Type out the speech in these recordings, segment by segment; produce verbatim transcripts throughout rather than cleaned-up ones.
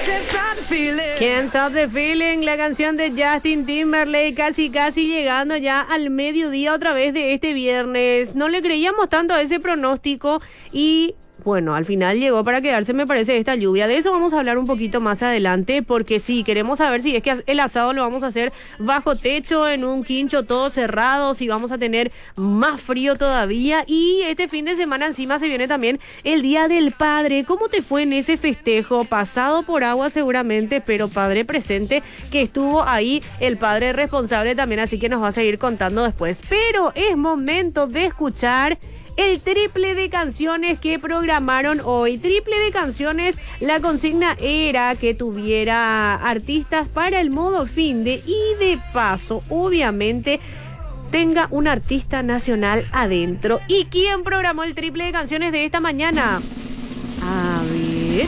Can't Stop the Feeling, la canción de Justin Timberlake, casi casi llegando ya al mediodía otra vez de este viernes. No le creíamos tanto a ese pronóstico y bueno, al final llegó para quedarse, me parece, esta lluvia. De eso vamos a hablar un poquito más adelante, porque sí, queremos saber si es que el asado lo vamos a hacer bajo techo, en un quincho todo cerrado, si vamos a tener más frío todavía. Y este fin de semana encima se viene también el Día del Padre. ¿Cómo te fue en ese festejo? Pasado por agua seguramente, pero padre presente, que estuvo ahí, el padre responsable también, así que nos va a seguir contando después. Pero es momento de escuchar el triple de canciones que programaron hoy. Triple de canciones, la consigna era que tuviera artistas para el modo finde y de paso, obviamente, tenga un artista nacional adentro. ¿Y quién programó el triple de canciones de esta mañana? A ver...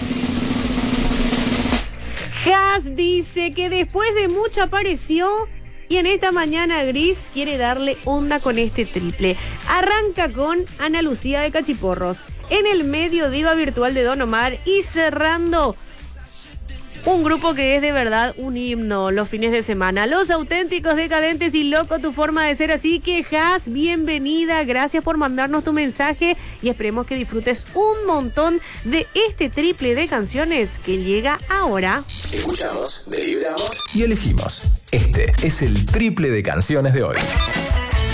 Gas dice que después de mucho apareció... Y en esta mañana gris quiere darle onda con este triple. Arranca con Ana Lucía de Cachiporros. En el medio, Diva Virtual de Don Omar. Y cerrando, un grupo que es de verdad un himno los fines de semana. Los Auténticos Decadentes y Loco Tu Forma de Ser. Así que, Has, bienvenida. Gracias por mandarnos tu mensaje. Y esperemos que disfrutes un montón de este triple de canciones que llega ahora. Escuchamos, deliberamos y elegimos. Este es el triple de canciones de hoy.